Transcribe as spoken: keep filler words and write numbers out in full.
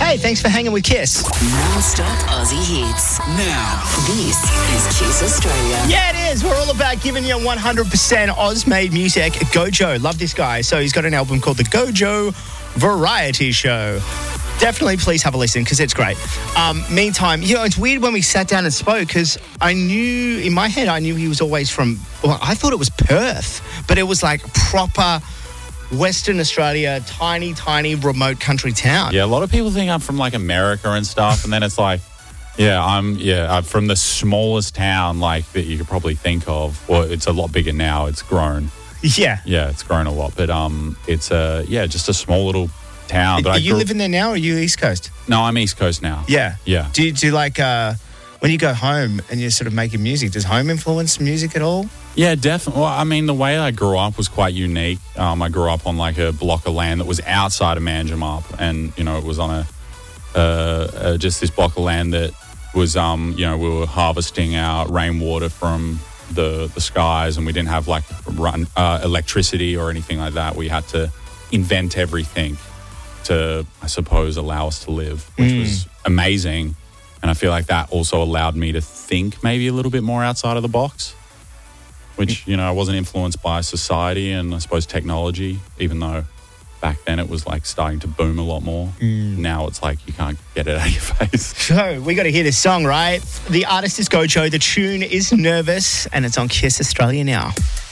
Hey, thanks for hanging with Kiss. Non-stop Aussie hits. Now, this is Kiss Australia. Yeah, it is. We're all about giving you one hundred percent Oz-made music. Gojo, love this guy. So he's got an album called The Gojo Variety Show. Definitely please have a listen because it's great. Um, meantime, you know, it's weird when we sat down and spoke because I knew, in my head, I knew he was always from, well, I thought it was Perth, but it was like proper Western Australia, tiny, tiny remote country town. Yeah, a lot of people think I'm from like America and stuff, and then it's like, yeah, I'm yeah, I'm from the smallest town like that you could probably think of. Well, it's a lot bigger now. It's grown. Yeah. Yeah, it's grown a lot, but um, it's a yeah, just a small little town. But Are I you grew- living there now or are you East Coast? No, I'm East Coast now. Yeah. Yeah. Do you do like uh, when you go home and you're sort of making music? Does home influence music at all? Yeah, definitely. Well, I mean, the way I grew up was quite unique. Um, I grew up on like a block of land that was outside of Manjimup, and you know, it was on a uh, uh, just this block of land that was, um, you know, we were harvesting our rainwater from the the skies, and we didn't have like run uh, electricity or anything like that. We had to invent everything to, I suppose, allow us to live, which Mm. was amazing. And I feel like that also allowed me to think maybe a little bit more outside of the box, which, you know, I wasn't influenced by society and I suppose technology, even though back then it was like starting to boom a lot more. Mm. Now it's like you can't get it out of your face. So we got to hear this song, right? The artist is Gojo. The tune is Nervous, and it's on Kiss Australia now.